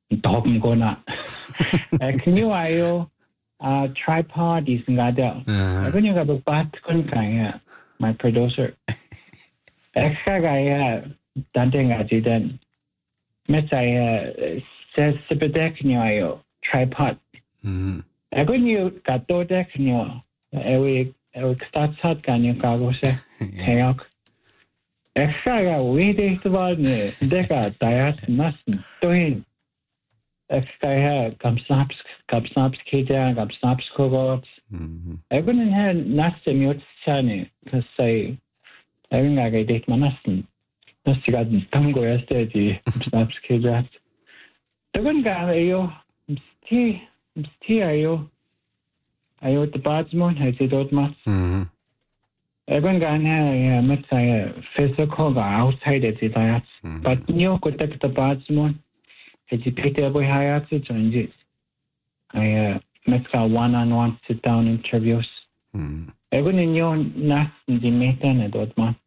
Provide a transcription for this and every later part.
Dom gona. Can you ayo tripod is ngada. When you got a bat kun kaya my producer. Extra gaya danting aji then. Met I says sipedek ni ayo tripod. When you got do dek ni ewe starts hot kan you kago se. Heyok. Extra gaya we de tawal ni deka dayas nasin tohin. Extra kamsnaps kida kamsnaps kogots. Everyone had nasta mute chani to say everything I date manasin. Nasta got tango yesterday kamsnaps kida. The one guy ayo sti ayo the badsmon has it out mas. Everyone guy had met say physical outside it is but you could take the badsmon. Educated boy hayatı changes. I met one-on-one sit-down interviews. Egun inyo nas hindi metan edot man.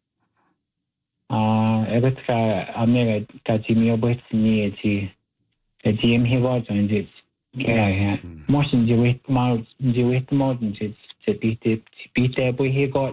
Egut ka amega kachimiyo boy ni eti hiwa changes. Kaya mo sinjiwit mo changes. Pite boy higot.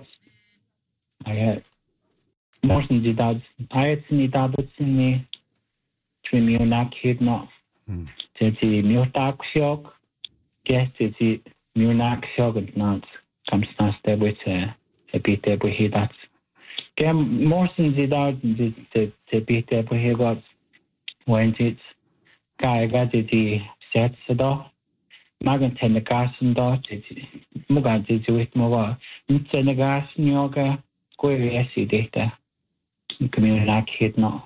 I mo sinjidad. Ayat sinidabot sini. Trimionak hidno. Teti miotak shock. Guess teti mionak shock and not comes not there with a bit there with hidats. Gam more than the doubt the bit there with higot. When it's guy got the sets the door. Magan ten the gas and dot. Mugan did with more. It's in the gas in yoga. Go yes, data. Communak hidno.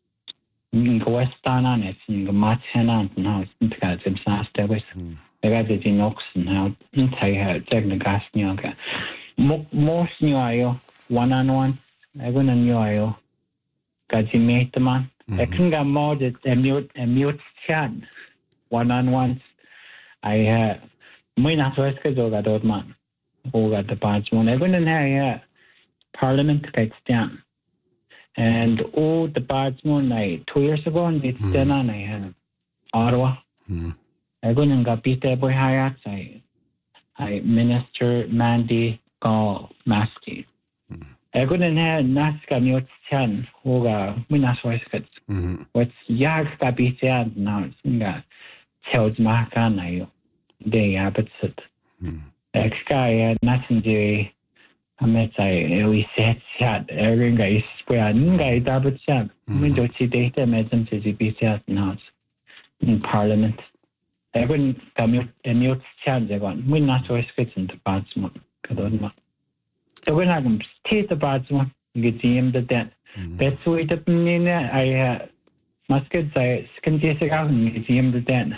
Western it's in the Matchana now it's in the Saster with the guys in Oxen now entire technical gas yoga. Most new ayo one-on-one. I wouldn't know ayo. Got you made the man. I couldn't get more than a mute chat one-on-ones. I not West got old man. Who got the badge one. I wouldn't have Parliament gets down. And all the badsman, 2 years ago, and it's then on Ottawa. I go and got beat there by Hayats. I Minister Mandy Gall Maskey. I go and have Naska Mute Chan, who got Minas Westcuts. What's Yag got beat there now? It's got Tells Mahakana. They have it. Ex guy, nothing. I met we said chat every guy square guy double chat. We don't see data medicine to be chat now in Parliament. Everyone mute chat they want. We not always get into badsman. So when I can take the badsman, get him the debt. That's why the minute I must get say can take out and get him the debt.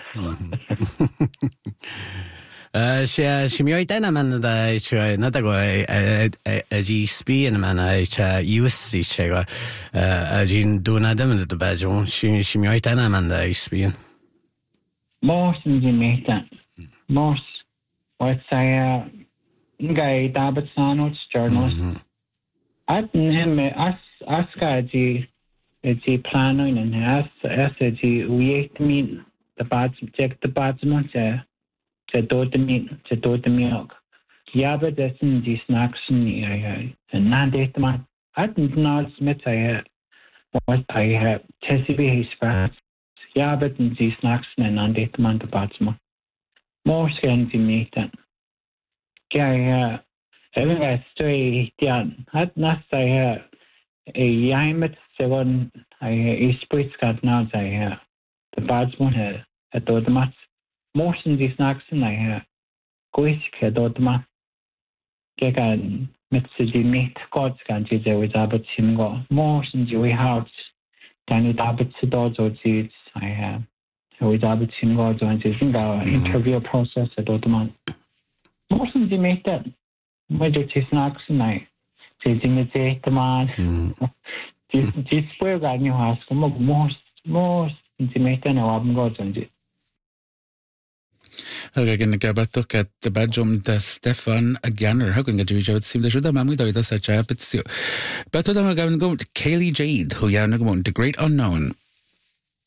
She might then man that I not go a G speed man I use each a Jean do not them the badge. She might then man that I speed. Most in the meeting. Most what's I guy David Sano's journalist. At him ask the planning and ask the we mean the badge check the badsman say. To do the milk. Yeah, but that's in these snacks and not that man. I didn't know Smith I have Tessie his fast. Yeah, but in these snacks and not that man the batsman. More scanty meat than. Yeah, having a stray down. Had not I have a yamet 7 I split got now I have. The batsman had a told much. Most in these snacks and I have Goisk Dodma. Gagan Mitsidi meat gods can do there with Abbott Simgo. Most in the house can it Abbott Dods or seeds I have. So with Abbott Simgo joins the interview process at Dodman. Most in the meat that majority snacks and I taking the day the man. This where I knew has most intimate and I haven't got on it. Again, gabatok at the badjum da Stefan Ganner. How can you do it? Seem the should have mammy such a bit. But I'm going to go to Kaylee Jade, who the great unknown.